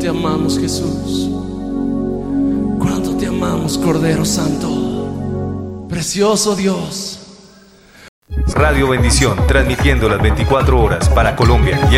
te amamos, Jesús. Cuánto te amamos, Cordero Santo. Precioso Dios. Radio Bendición, transmitiendo las 24 horas para Colombia y